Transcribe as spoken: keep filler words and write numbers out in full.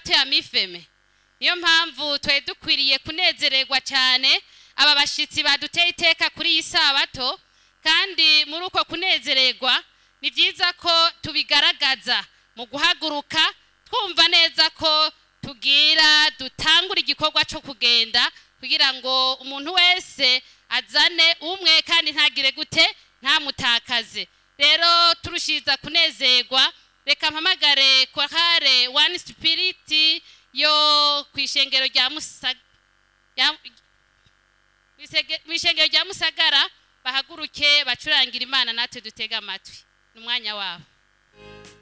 isabato ya mifeme. Niyo mpamvu twe dukwiriye kunezererwa cyane aba bashitsi baduteye iteka kuri iyi sabato, kandi muri uko kunezererwa ni byiza ko tubigaragaza mu guhaguruka twumva neza ko tugira dutangura igikorwa cyo kugenda kugira ngo umuntu wese azane umwe kandi ntagire gute ntamutakaze. Rero turushiza kunezerwa, reka mpamagare korale One Spirit yo kwishengero rya Musaga mwishengero rya Musagara bahaguruke bacurangira Imana natwe dutega amatwi n'umwanya wabo.